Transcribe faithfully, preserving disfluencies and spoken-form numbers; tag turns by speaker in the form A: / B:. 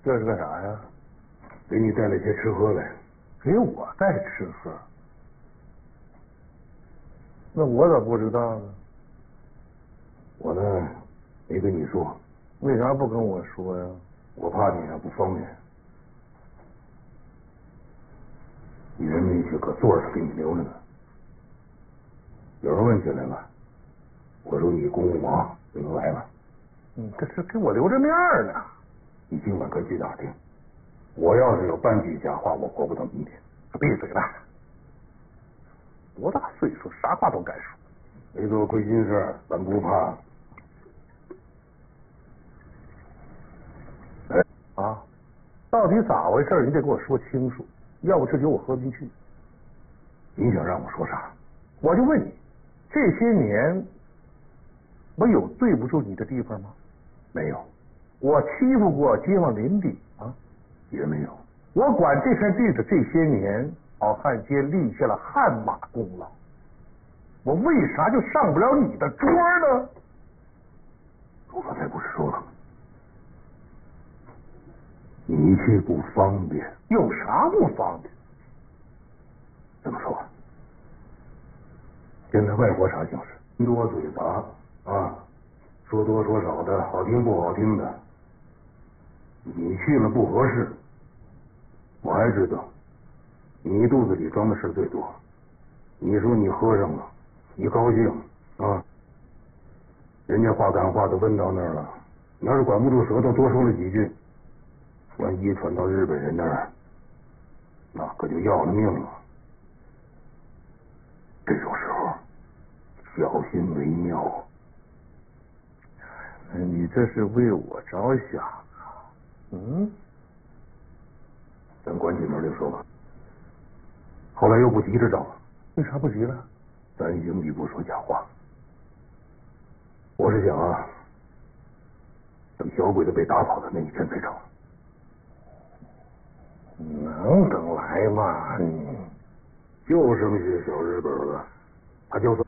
A: 这是干啥呀？
B: 给你带了些吃喝来。
A: 给我带吃喝？那我咋不知道呢？
B: 我呢，没跟你说。
A: 为啥不跟我说呀？
B: 我怕你啊不方便。你人没去，可座上给你留着呢。有人问起来了，我说你公务忙，不能来了。
A: 嗯，这是给我留着面呢。
B: 你今晚可去打听。我要是有半句假话，我活不到明天。
A: 闭嘴吧！多大岁数，啥话都敢说。
B: 没做亏心事，咱不怕。哎
A: 啊，到底咋回事？你得给我说清楚，要不这酒我喝不进去。
B: 你想让我说啥？
A: 我就问你，这些年我有对不住你的地方吗？
B: 没有。
A: 我欺负过街坊邻里啊？
B: 也没有。
A: 我管这片地的这些年，好汉街立下了汗马功劳，我为啥就上不了你的桌呢？
B: 我刚才不是说了吗？你去不方便。
A: 有啥不方便？
B: 这么说，现在外国啥形势？人多嘴杂啊，说多说少的，好听不好听的。你去了不合适。我还知道，你肚子里装的事最多。你说你喝上了，你高兴啊？人家话赶话都问到那儿了，你要是管不住舌头，多说了几句，万一传到日本人那儿，那可就要了命了。这种时候，小心为妙。
A: 你这是为我着想啊？嗯。
B: 咱关起门就说吧。后来又不急着找，
A: 为啥不急了？
B: 咱英语不说假话。我是想啊，等小鬼子被打跑的那一天再找。
A: 能等来吗？
B: 就剩些小日本了，他就算